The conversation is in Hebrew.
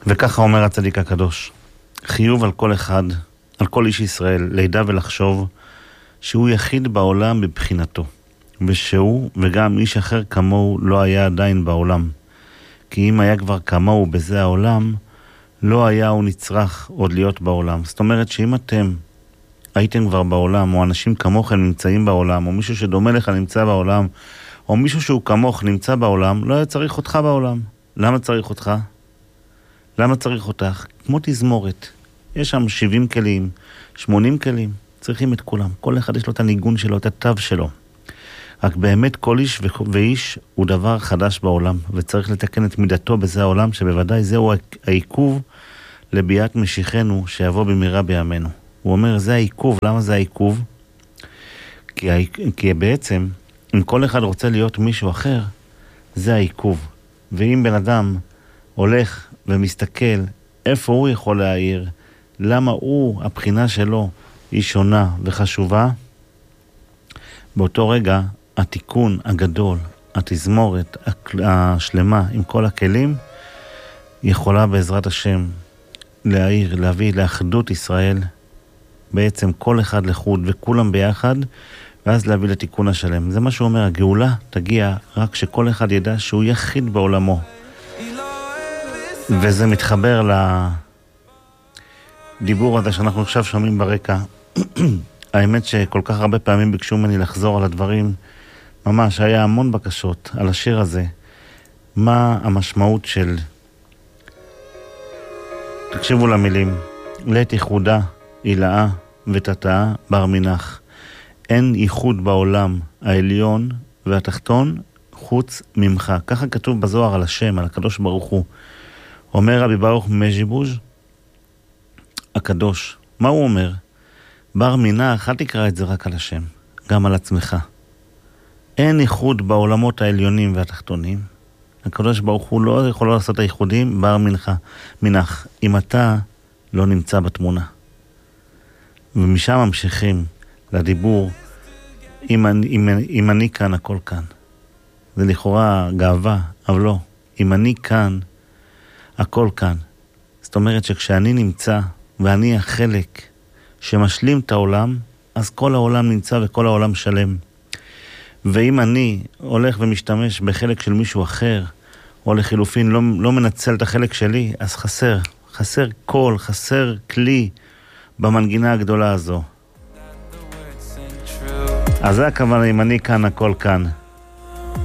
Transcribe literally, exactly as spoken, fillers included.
וככה אומר הצדיק הקדוש, חיוב על כל אחד, על כל איש ישראל, לידע ולחשוב שהוא יחיד בעולם בבחינתו, ושהוא וגם איש אחר כמוהו לא היה עדיין בעולם. כי אם היה כבר כמוהו בזה העולם, לא היה הוא נצרך עוד להיות בעולם. זאת אומרת שאם אתם הייתם כבר בעולם, או אנשים כמוכם נמצאים בעולם, או מישהו שדומה לך נמצא בעולם, או מישהו שהוא כמוך נמצא בעולם, לא היה צריך אותך בעולם. למה צריך אותך? למה צריך אותך? כמו תזמורת. יש שם שבעים כלים, שמונים כלים, צריכים את כולם. כל אחד יש לו את הניגון שלו, את התו שלו. רק באמת כל איש ואיש הוא דבר חדש בעולם, וצריך לתקן את מידתו בזה העולם, שבוודאי זהו העיכוב לביאת משיחנו שיבוא במהרה בימינו. הוא אומר, זה העיכוב. למה זה העיכוב? כי, כי בעצם, אם כל אחד רוצה להיות מישהו אחר, זה העיכוב. ואם בן אדם הולך ומסתכל איפה הוא יכול להעיר, למה הוא, הבחינה שלו, היא שונה וחשובה, באותו רגע, התיקון הגדול, התזמורת השלמה עם כל הכלים, יכולה בעזרת השם להעיר, להביא לאחדות ישראל, בעצם כל אחד לחוד וכולם ביחד, ואז להביא לתיקון השלם. זה מה שהוא אומר, הגאולה תגיע רק שכל אחד ידע שהוא יחיד בעולמו. וזה מתחבר לדיבור הזה שאנחנו עכשיו שומעים ברקע. האמת שכל כך הרבה פעמים ביקשו ממני לחזור על הדברים, ממש היה המון בקשות על השיר הזה. מה המשמעות של, תקשיבו למילים, לית ייחודה, עילאה ותתאה בר מנח. אין ייחוד בעולם העליון והתחתון חוץ ממך. ככה כתוב בזוהר על השם, על הקדוש ברוך הוא. אומר רבי ברוך מז'יבוז' הקדוש. מה הוא אומר? בר מנח, אל תקרא את זה רק על השם, גם על עצמך. אין ייחוד בעולמות העליונים והתחתונים. הקדוש ברוך הוא לא יכול לעשות את הייחודים בר מנח, מנח, אם אתה לא נמצא בתמונה. ומשם ממשיכים לדיבור, אם אני, אם, אם אני כאן, הכל כאן. זה לכאורה גאווה, אבל לא. אם אני כאן, הכל כאן. זאת אומרת שכשאני נמצא, ואני החלק שמשלים את העולם, אז כל העולם נמצא וכל העולם שלם. ואם אני הולך ומשתמש בחלק של מישהו אחר, או לחילופין לא, לא מנצל את החלק שלי, אז חסר, חסר קול, חסר כלי במנגינה הגדולה הזו. אז זה הכוונה, אם אני כאן, הכל כאן.